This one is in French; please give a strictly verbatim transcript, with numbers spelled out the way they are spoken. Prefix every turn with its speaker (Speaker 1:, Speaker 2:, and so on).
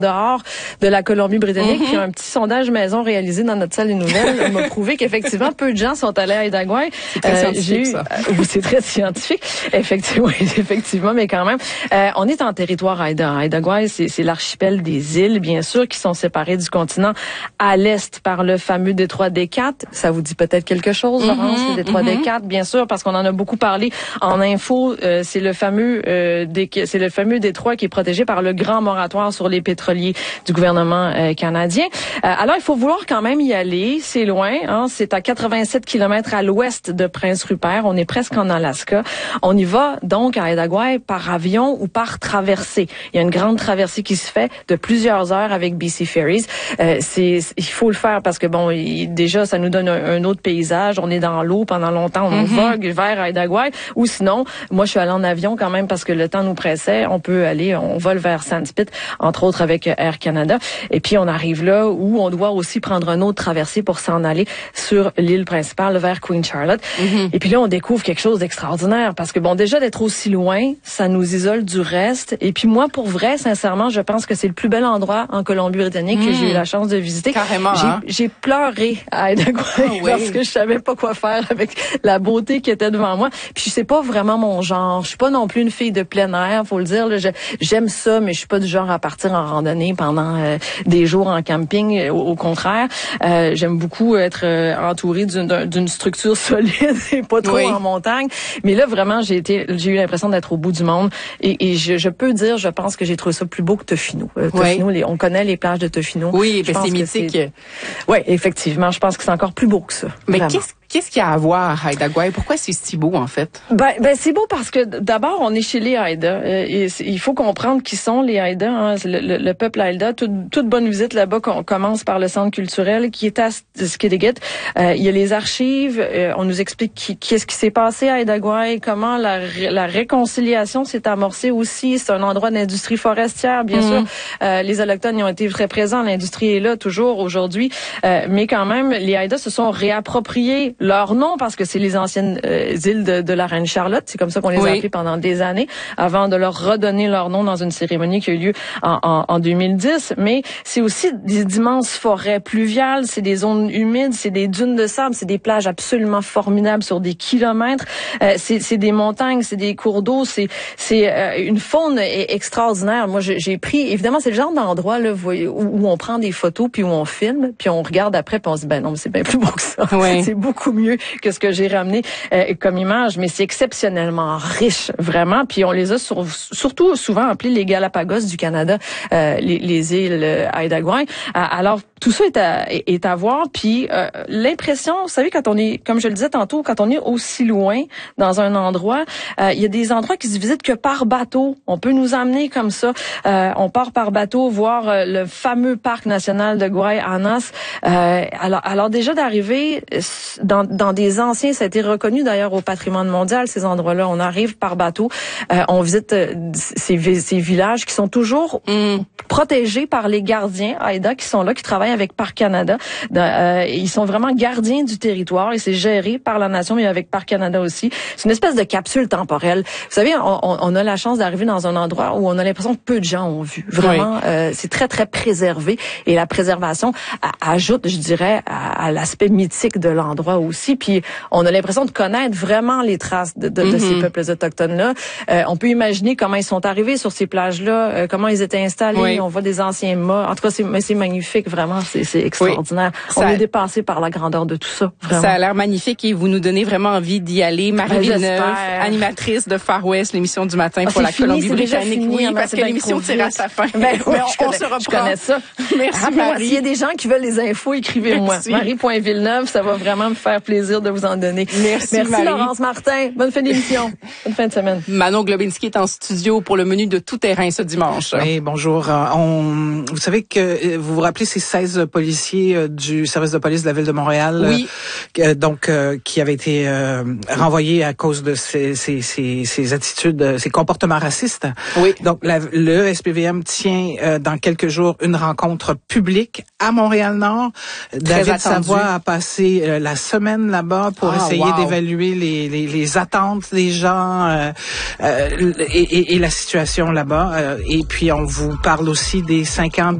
Speaker 1: dehors de la Colombie-Britannique.
Speaker 2: Mm-hmm.
Speaker 1: Puis un petit sondage maison réalisé dans notre salle des nouvelles m'a prouvé qu'effectivement, peu de gens sont allés à Haida Gwaii.
Speaker 2: C'est très euh, scientifique, ça.
Speaker 1: Euh, oui, c'est très scientifique. Effectivement, oui, effectivement, mais quand même. Euh, on est en territoire Haida. Haida Gwaii, c'est, c'est l'archipel des îles, bien sûr, qui sont séparées du continent à l'est par le fameux détroit d'Hécate. Ça vous dit peut-être quelque chose, Laurence, mm-hmm, le détroit mm-hmm. d'Hécate, bien sûr, parce qu'on en a beaucoup parlé en info. Euh, c'est le fameux, euh, dé- c'est le fameux détroit qui est protégé par le grand moratoire sur les pétroliers du gouvernement euh, canadien. Euh, alors, il faut vouloir quand même y aller. C'est loin. Hein? C'est à quatre-vingt-sept kilomètres à l'ouest de Prince Rupert. On est presque en Alaska. On y va donc à Haida Gwaii par avion ou par traversée. Il y a une grande traversée qui se fait de plusieurs heures avec B C Ferries. Euh, c'est, il faut le faire parce que, bon, il, déjà, ça nous donne un, un autre paysage. On est dans l'eau pendant longtemps. On mm-hmm. vogue vers Haida Gwaii. Ou sinon, moi, je suis allée en avion quand même parce que le temps nous pressait. On peut aller, on vole vers Sandspit, entre autres avec Air Canada. Et puis, on arrive là où on doit aussi prendre un autre traversée pour s'en aller sur l'île principale vers Queen Charlotte. Mm-hmm. Et puis là, on découvre quelque chose d'extraordinaire parce que, bon, déjà d'être aussi loin, ça nous isole du reste. Et puis moi, pour vrai, sincèrement, je pense que c'est le plus bel endroit en Colombie-Britannique mmh. que j'ai eu la chance de visiter.
Speaker 2: Carrément,
Speaker 1: j'ai,
Speaker 2: hein?
Speaker 1: j'ai pleuré à Haida Gwaii oh, oui. parce que je savais pas quoi faire avec la beauté qui était devant moi. Puis c'est pas vraiment mon genre. Je suis pas non plus une fille de plein air, faut le dire. Là. Je, j'aime ça, mais je suis pas du genre à partir en randonnée pendant euh, des jours en camping. Au, au contraire, euh, j'aime beaucoup être euh, entourée d'une, d'une structure solide et pas trop oui. en montagne. Mais là, vraiment, j'ai été, j'ai eu l'impression d'être au bout du monde. Et, et je, je peux dire, je pense que j'ai trouvé ça plus beau que Tofino. Euh, Tofino, oui. les, on connaît les plages de Tofino.
Speaker 2: Oui, ben c'est mythique.
Speaker 1: Oui, effectivement, je pense que c'est encore plus beau que ça.
Speaker 2: Mais
Speaker 1: vraiment.
Speaker 2: qu'est-ce Qu'est-ce qu'il y a à voir à Haida Gwaii? Pourquoi c'est si beau, en fait?
Speaker 1: Ben, ben c'est beau parce que d'abord, on est chez les Haida. Euh, et il faut comprendre qui sont les Haida. Hein, le, le, le peuple Haida. Toute, toute bonne visite là-bas, qu'on commence par le centre culturel qui est à Skidegate. Euh, il y a les archives. Euh, on nous explique qui, qu'est-ce qui s'est passé à Haida Gwaii, comment la, la réconciliation s'est amorcée aussi. C'est un endroit d'industrie forestière, bien mmh. sûr. Euh, les Autochtones y ont été très présents. L'industrie est là toujours aujourd'hui. Euh, mais quand même, les Haida se sont réappropriés leur nom parce que c'est les anciennes euh, îles de, de la reine Charlotte. C'est comme ça qu'on les oui. a appelées pendant des années avant de leur redonner leur nom dans une cérémonie qui a eu lieu en, en, en deux mille dix. Mais c'est aussi des immenses forêts pluviales, c'est des zones humides, c'est des dunes de sable, c'est des plages absolument formidables sur des kilomètres. Euh, c'est, c'est des montagnes, c'est des cours d'eau, c'est, c'est euh, une faune extraordinaire. Moi, j'ai, j'ai pris, évidemment, c'est le genre d'endroit là, où, où on prend des photos puis où on filme puis on regarde après puis on se dit ben non, mais c'est bien plus beau que ça. Oui. C'est beaucoup mieux que ce que j'ai ramené euh, comme image, mais c'est exceptionnellement riche, vraiment. Puis on les a sur, surtout souvent appelés les Galapagos du Canada, euh, les, les îles Haida Gwaii. Alors tout ça est à, est à voir. Puis euh, l'impression, vous savez, quand on est, comme je le disais tantôt, quand on est aussi loin dans un endroit, euh, il y a des endroits qui se visitent que par bateau. On peut nous amener comme ça. Euh, on part par bateau voir euh, le fameux parc national de Guaymas. Euh, alors, alors déjà d'arriver dans, dans des anciens, ça a été reconnu d'ailleurs au patrimoine mondial, ces endroits-là. On arrive par bateau, euh, on visite euh, ces, ces villages qui sont toujours mm. protégés par les gardiens Haida qui sont là, qui travaillent avec Parc Canada. Euh, ils sont vraiment gardiens du territoire et c'est géré par la nation, mais avec Parc Canada aussi. C'est une espèce de capsule temporelle. Vous savez, on, on a la chance d'arriver dans un endroit où on a l'impression que peu de gens ont vu. Vraiment, oui. euh, c'est très, très préservé. Et la préservation a, ajoute, je dirais, à, à l'aspect mythique de l'endroit aussi. Puis on a l'impression de connaître vraiment les traces de, de, mm-hmm. de ces peuples autochtones-là. Euh, on peut imaginer comment ils sont arrivés sur ces plages-là, euh, comment ils étaient installés. Oui. On voit des anciens mâts. En tout cas, c'est, c'est magnifique, vraiment. C'est, c'est extraordinaire. Oui. On ça... est dépassé par la grandeur de tout ça. Vraiment.
Speaker 2: Ça a l'air magnifique et vous nous donnez vraiment envie d'y aller. Marie ben, Villeneuve, animatrice de Far West, l'émission du matin ah, pour la Colombie-Britannique. Oui, parce que l'émission tire à sa fin. Ben,
Speaker 1: oui, on, on se reprend. Je connais ça.
Speaker 2: Merci, Marie.
Speaker 1: S'il y a des gens qui veulent les infos, écrivez-moi. Marie.Villeneuve, ça va vraiment me faire plaisir de vous en donner.
Speaker 2: Merci,
Speaker 1: Merci
Speaker 2: Marie.
Speaker 1: Laurence Martin. Bonne fin d'émission. Bonne fin de semaine.
Speaker 2: Manon Globinski est en studio pour le menu de tout terrain ce dimanche.
Speaker 3: Oui, bonjour. On, vous savez que, vous vous rappelez, c'est seize treize policiers euh, du service de police de la ville de Montréal,
Speaker 2: oui.
Speaker 3: euh, donc euh, qui avaient été euh, renvoyés à cause de ces, ces, ces, ces attitudes, ces comportements racistes.
Speaker 2: Oui.
Speaker 3: Donc la, le S P V M tient euh, dans quelques jours une rencontre publique à Montréal-Nord. David Savoie a passé euh, la semaine là-bas pour ah, essayer wow. d'évaluer les, les, les attentes des gens euh, euh, et, et, et la situation là-bas. Euh, et puis on vous parle aussi des cinq ans